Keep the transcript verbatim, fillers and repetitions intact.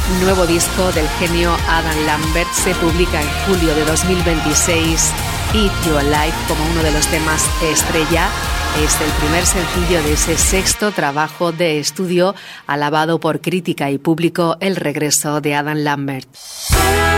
nuevo disco del genio Adam Lambert se publica en julio de dos mil veintiséis. Eat Your Life, como uno de los temas estrella, es el primer sencillo de ese sexto trabajo de estudio, alabado por crítica y público, el regreso de Adam Lambert.